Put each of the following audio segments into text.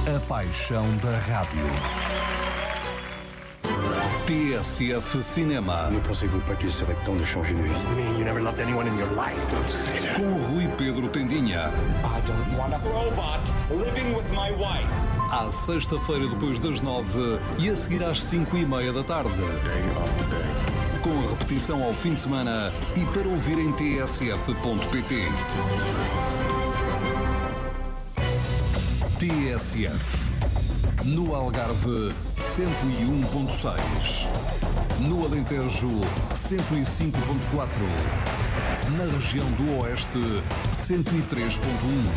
A paixão da rádio. TSF Cinema. Ne pensez-vous pas qu'il serait temps de changer de vie? You mean you never loved anyone in your life? Don't say that. Com Rui Pedro Tendinha. I don't want a robot living with my wife. À sexta-feira depois das 9 e a seguir às 5:30 da tarde. Com a repetição ao fim de semana e para ouvir em tsf.pt. TSF. No Algarve, 101.6. No Alentejo, 105.4. Na região do Oeste, 103.1.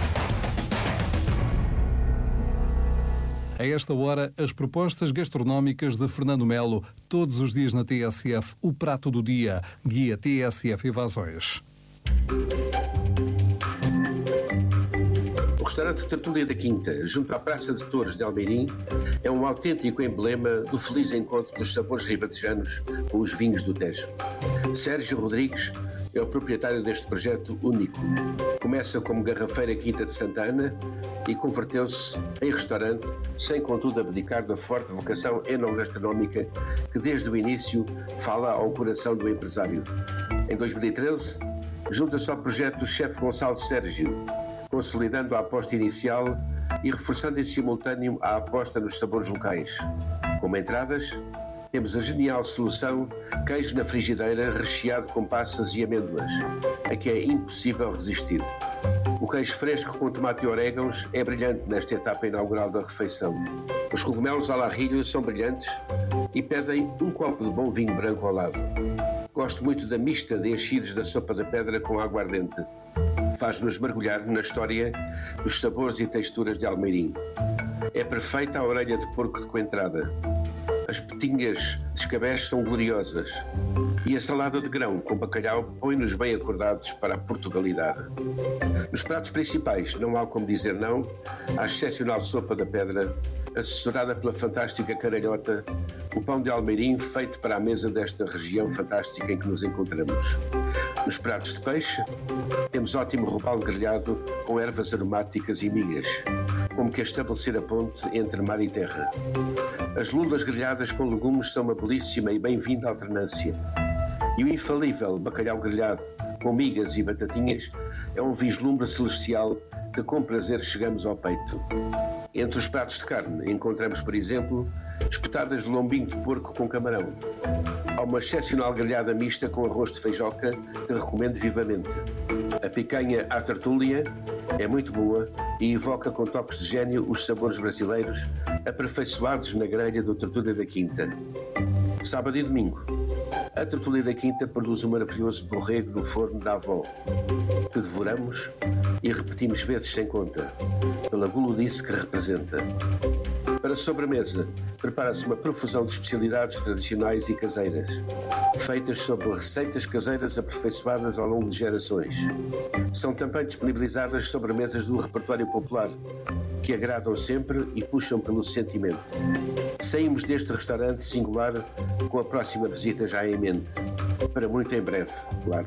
A esta hora, as propostas gastronómicas de Fernando Melo. Todos os dias na TSF, o prato do dia. Guia TSF Invasões. O restaurante Tertúlia da Quinta, junto à Praça de Touros de Almeirim, é um autêntico emblema do feliz encontro dos sabores ribatejanos com os vinhos do Tejo. Sérgio Rodrigues é o proprietário deste projeto único. Começa como garrafeira Quinta de Santa Ana e converteu-se em restaurante, sem contudo abdicar da forte vocação enogastronómica que desde o início fala ao coração do empresário. Em 2013, junta-se ao projeto do chefe Gonçalo Sérgio, consolidando a aposta inicial e reforçando em simultâneo a aposta nos sabores locais. Como entradas, temos a genial solução queijo na frigideira recheado com passas e amêndoas, a que é impossível resistir. O queijo fresco com tomate e orégãos é brilhante nesta etapa inaugural da refeição. Os cogumelos à larrilho são brilhantes e pedem um copo de bom vinho branco ao lado. Gosto muito da mista de enchidos da sopa da pedra com aguardente. Faz-nos mergulhar na história dos sabores e texturas de Almeirim. É perfeita a orelha de porco de coentrada. As petinhas de escabeche são gloriosas. E a salada de grão com bacalhau põe-nos bem acordados para a Portugalidade. Nos pratos principais não há como dizer não à excepcional sopa da pedra, assessorada pela fantástica caralhota, o pão de Almeirim feito para a mesa desta região fantástica em que nos encontramos. Nos pratos de peixe, temos ótimo robalo grelhado com ervas aromáticas e migas, como que a estabelecer a ponte entre mar e terra. As lulas grelhadas com legumes são uma belíssima e bem-vinda alternância. E o infalível bacalhau grelhado com migas e batatinhas é um vislumbre celestial que com prazer chegamos ao peito. Entre os pratos de carne encontramos, por exemplo, espetadas de lombinho de porco com camarão. Há uma excepcional grelhada mista com arroz de feijoca que recomendo vivamente. A picanha à tertúlia é muito boa e evoca com toques de gênio os sabores brasileiros aperfeiçoados na grelha do Tertúlia da Quinta. Sábado e domingo, a Tertúlia da Quinta produz um maravilhoso borrego no forno da avó, que devoramos e repetimos vezes sem conta, pela gulodice que representa. Para a sobremesa, prepara-se uma profusão de especialidades tradicionais e caseiras, feitas sobre receitas caseiras aperfeiçoadas ao longo de gerações. São também disponibilizadas sobremesas do repertório popular, que agradam sempre e puxam pelo sentimento. Saímos deste restaurante singular com a próxima visita já em mente. Para muito em breve, claro.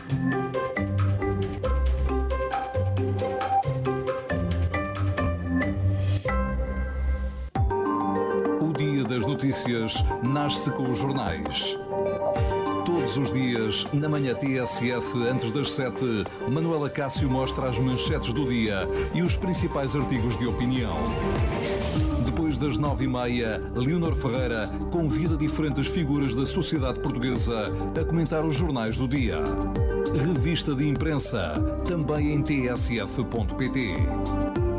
O Dia das Notícias nasce com os jornais. Todos os dias, na manhã TSF, antes das 7, Manuela Cássio mostra as manchetes do dia e os principais artigos de opinião. Depois das 9:30, Leonor Ferreira convida diferentes figuras da sociedade portuguesa a comentar os jornais do dia. Revista de imprensa, também em tsf.pt.